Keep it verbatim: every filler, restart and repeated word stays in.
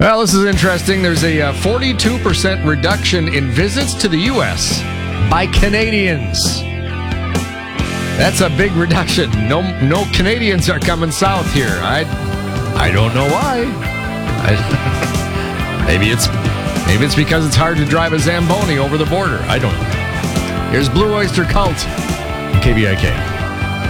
Well, this is interesting. There's a uh, forty-two percent reduction in visits to the U S by Canadians. That's a big reduction. No, no Canadians are coming south here. I, I don't know why. I, maybe it's, maybe it's because it's hard to drive a Zamboni over the border. I don't know. Here's Blue Oyster Cult, K B I K.